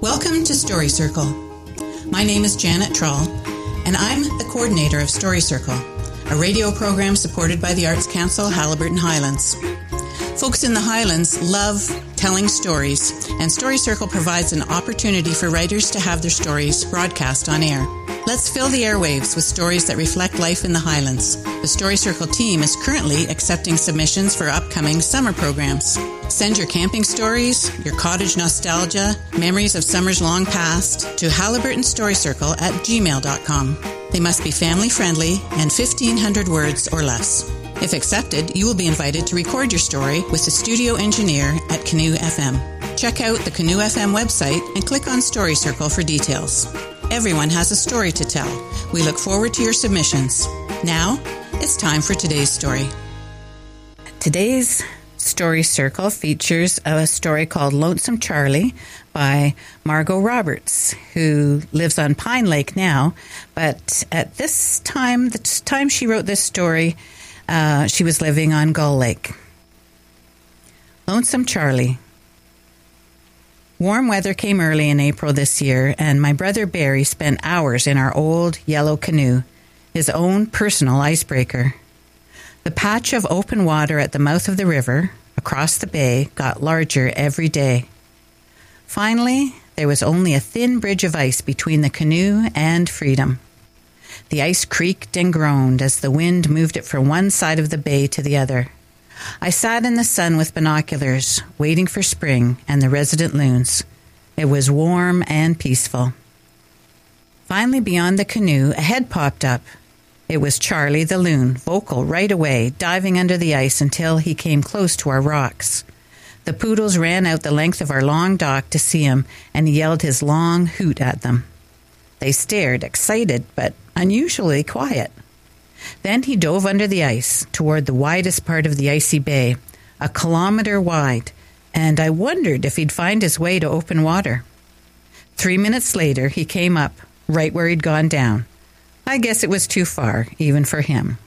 Welcome to Story Circle. My name is Janet Trull, and I'm the coordinator of Story Circle, a radio program supported by the Arts Council Haliburton Highlands. Folks in the Highlands love telling stories, and Story Circle provides an opportunity for writers to have their stories broadcast on air. Let's fill the airwaves with stories that reflect life in the Highlands. The Story Circle team is currently accepting submissions for upcoming summer programs. Send your camping stories, your cottage nostalgia, memories of summers long past to haliburtonstorycircle@gmail.com. They must be family friendly and 1,500 words or less. If accepted, you will be invited to record your story with the studio engineer at Canoe FM. Check out the Canoe FM website and click on Story Circle for details. Everyone has a story to tell. We look forward to your submissions. Now, it's time for today's story. Today's Story Circle features a story called Lonesome Charlie by Margot Roberts, who lives on Pine Lake now, but at the time she wrote this story, she was living on Gull Lake. Lonesome Charlie. Warm weather came early in April this year, and my brother Barry spent hours in our old yellow canoe, his own personal icebreaker. The patch of open water at the mouth of the river, across the bay, got larger every day. Finally, there was only a thin bridge of ice between the canoe and freedom. The ice creaked and groaned as the wind moved it from one side of the bay to the other. I sat in the sun with binoculars, waiting for spring and the resident loons. It was warm and peaceful. Finally, beyond the canoe, a head popped up. It was Charlie the loon, vocal right away, diving under the ice until he came close to our rocks. The poodles ran out the length of our long dock to see him, and he yelled his long hoot at them. They stared, excited but unusually quiet. Then he dove under the ice toward the widest part of the icy bay, 1 kilometer wide, and I wondered if he'd find his way to open water. 3 minutes later, he came up, right where he'd gone down. I guess it was too far, even for him.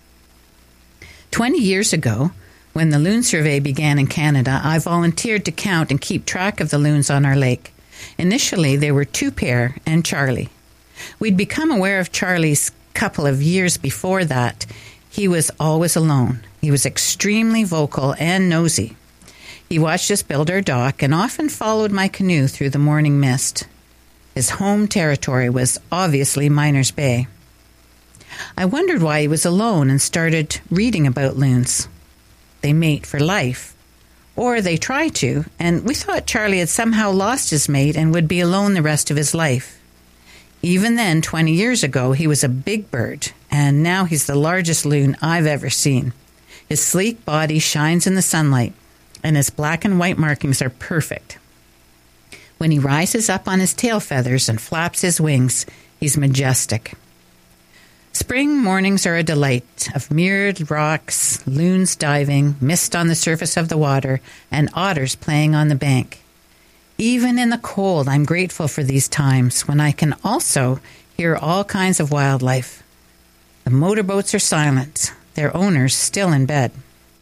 20 years ago, when the loon survey began in Canada, I volunteered to count and keep track of the loons on our lake. Initially, there were 2 pair and Charlie. We'd become aware of Charlie's couple of years before that. He was always alone. He was extremely vocal and nosy. He watched us build our dock and often followed my canoe through the morning mist. His home territory was obviously Miners Bay. I wondered why he was alone and started reading about loons. They mate for life, or they try to, and we thought Charlie had somehow lost his mate and would be alone the rest of his life. Even then, 20 years ago, he was a big bird, and now he's the largest loon I've ever seen. His sleek body shines in the sunlight, and his black and white markings are perfect. When he rises up on his tail feathers and flaps his wings, he's majestic. Spring mornings are a delight of mirrored rocks, loons diving, mist on the surface of the water, and otters playing on the bank. Even in the cold, I'm grateful for these times when I can also hear all kinds of wildlife. The motorboats are silent, their owners still in bed.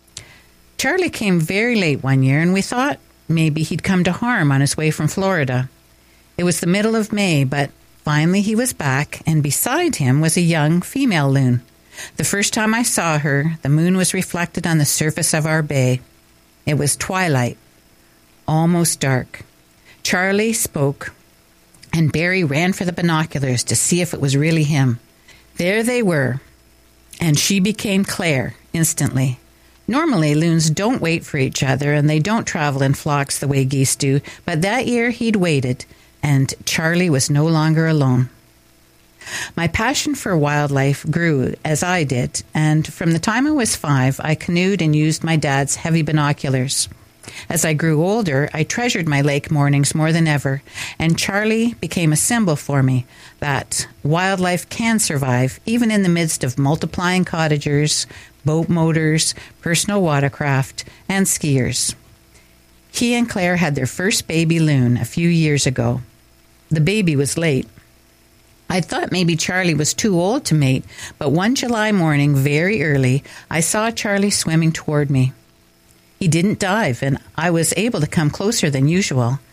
Charlie came very late one year, and we thought maybe he'd come to harm on his way from Florida. It was the middle of May, but finally he was back, and beside him was a young female loon. The first time I saw her, the moon was reflected on the surface of our bay. It was twilight, almost dark. Charlie spoke, and Barry ran for the binoculars to see if it was really him. There they were, and she became Claire instantly. Normally, loons don't wait for each other, and they don't travel in flocks the way geese do, but that year he'd waited, and Charlie was no longer alone. My passion for wildlife grew as I did, and from the time I was 5, I canoed and used my dad's heavy binoculars. As I grew older, I treasured my lake mornings more than ever, and Charlie became a symbol for me that wildlife can survive even in the midst of multiplying cottagers, boat motors, personal watercraft, and skiers. He and Claire had their first baby loon a few years ago. The baby was late. I thought maybe Charlie was too old to mate, but one July morning, very early, I saw Charlie swimming toward me. He didn't dive, and I was able to come closer than usual.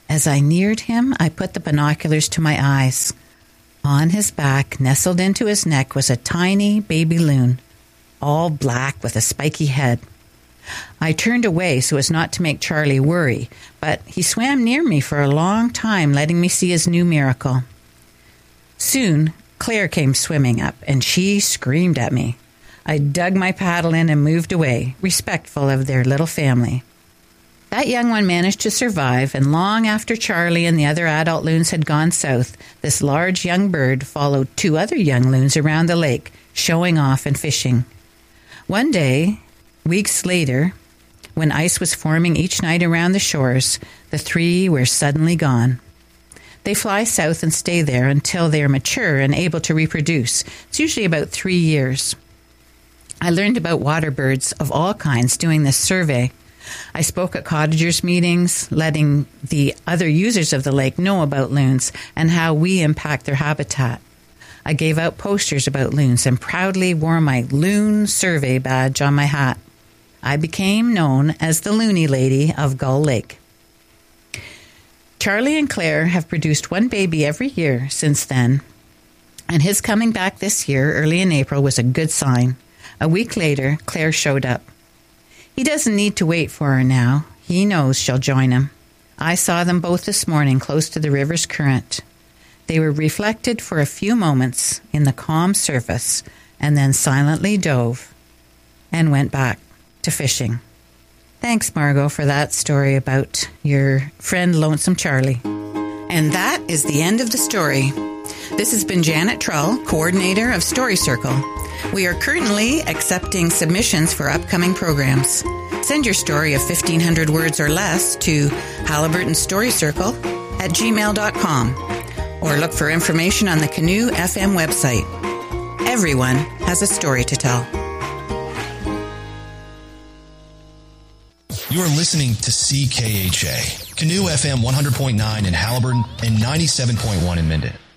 As I neared him, I put the binoculars to my eyes. On his back, nestled into his neck, was a tiny baby loon, all black with a spiky head. I turned away so as not to make Charlie worry, but he swam near me for a long time, letting me see his new miracle. Soon, Claire came swimming up, and she screamed at me. I dug my paddle in and moved away, respectful of their little family. That young one managed to survive, and long after Charlie and the other adult loons had gone south, this large young bird followed 2 other young loons around the lake, showing off and fishing. One day, weeks later, when ice was forming each night around the shores, the 3 were suddenly gone. They fly south and stay there until they are mature and able to reproduce. It's usually about 3 years. I learned about water birds of all kinds doing this survey. I spoke at cottagers' meetings, letting the other users of the lake know about loons and how we impact their habitat. I gave out posters about loons and proudly wore my Loon Survey badge on my hat. I became known as the Loony Lady of Gull Lake. Charlie and Claire have produced 1 baby every year since then, and his coming back this year, early in April, was a good sign. A week later, Claire showed up. He doesn't need to wait for her now. He knows she'll join him. I saw them both this morning close to the river's current. They were reflected for a few moments in the calm surface and then silently dove and went back to fishing. Thanks, Margot, for that story about your friend Lonesome Charlie. And that is the end of the story. This has been Janet Trull, coordinator of Story Circle. We are currently accepting submissions for upcoming programs. Send your story of 1,500 words or less to halliburtonstorycircle@gmail.com or look for information on the Canoe FM website. Everyone has a story to tell. You're listening to CKHA, Canoe FM 100.9 in Halliburton and 97.1 in Minden.